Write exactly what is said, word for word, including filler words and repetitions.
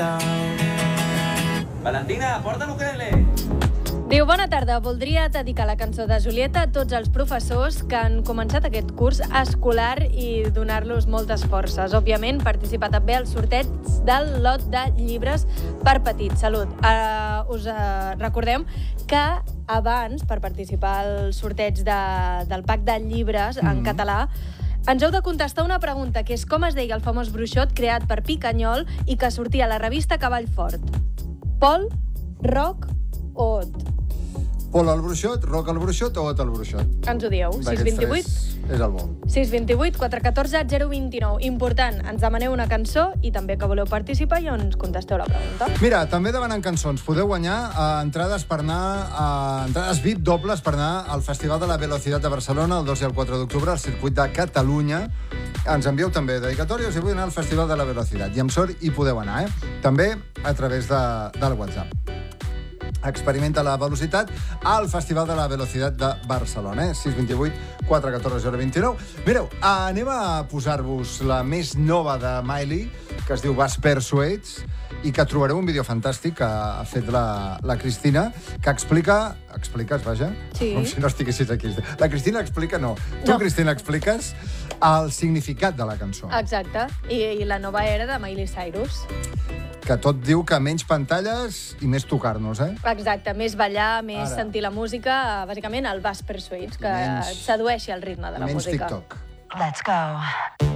Valentina, porta l'ukelele! Diu, bona tarda, voldria dedicar la cançó de Julieta a tots els professors que han començat aquest curs escolar i donar-los moltes forces. Òbviament, participa també al sorteig del lot de llibres per petits. Salut. Uh, us uh, recordem que abans, per participar al sorteig de, del pack de llibres en mm. català, ens heu de contestar una pregunta, que és com es deia el famós bruixot creat per Picanyol i que sortia a la revista Cavall Fort. Pol, Roc o Ot? Pol al bruixot, Roc al bruixot o Ot al bruixot? Ens ho dieu. sis vint vuit és el bo. sis vint vuit quatre un quatre zero dos nou. Important, ens demaneu una cançó i també que voleu participar i ens contesteu la pregunta. Mira, també demanant cançons. Podeu guanyar uh, entrades per anar a uh, entrades V I P dobles per anar al Festival de la Velocitat de Barcelona el dos i el quatre d'octubre al circuit de Catalunya. Ens envieu també dedicatòries i vull anar al Festival de la Velocitat. I amb sort hi podeu anar, eh? També a través de, del WhatsApp. Experimenta la velocitat al Festival de la Velocitat de Barcelona, eh? sis vint vuit quatre un quatre zero dos nou. Mireu, anem a posar-vos la més nova de Miley, que es diu Bus Persuades, i que trobareu un vídeo fantàstic que ha fet la, la Cristina, que explica... Expliques, vaja? Sí. Com si no estiguessis aquí. La Cristina explica, no. Tu, no. Cristina, expliques el significat de la cançó. Exacte. I, i la nova era de Miley Cyrus. Que tot diu que menys pantalles i més tocar-nos, eh? Exacte, més ballar, més Ara. sentir la música, bàsicament el Bus Persuades, que menys, et sedueixi al ritme de la menys música. TikTok. Let's go.